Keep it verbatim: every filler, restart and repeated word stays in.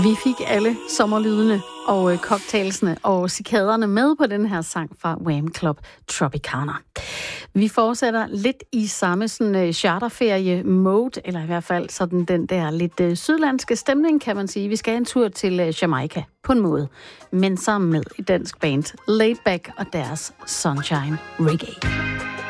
Vi fik alle sommerlydene og cocktailsene og cikaderne med på den her sang fra Wham Club Tropicana. Vi fortsætter lidt i samme sådan charterferie-mode, eller i hvert fald sådan den der lidt sydlandske stemning, kan man sige. Vi skal en tur til Jamaica på en måde, men sammen med et dansk band Laid Back og deres Sunshine Reggae.